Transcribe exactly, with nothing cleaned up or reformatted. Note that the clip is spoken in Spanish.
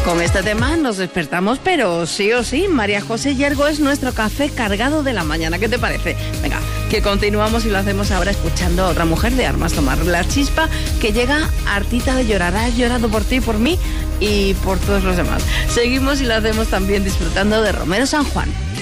Con este tema nos despertamos, pero sí o sí, María José Yergo es nuestro café cargado de la mañana. ¿Qué te parece? Venga, que continuamos y lo hacemos ahora escuchando a otra mujer de Armas Tomar, La Chispa, que llega hartita de llorar. Ha llorado por ti, por mí y por todos los demás. Seguimos y lo hacemos también disfrutando de Romero San Juan.